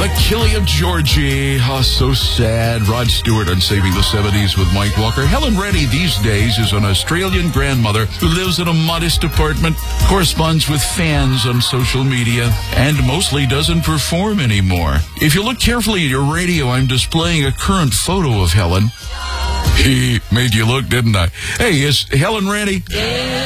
The killing of Georgie. Oh, so sad. Rod Stewart on Saving the 70s with Mike Walker. Helen Reddy these days is an Australian grandmother who lives in a modest apartment, corresponds with fans on social media, and mostly doesn't perform anymore. If you look carefully at your radio, I'm displaying a current photo of Helen. He made you look, didn't I? Hey, is Helen Reddy?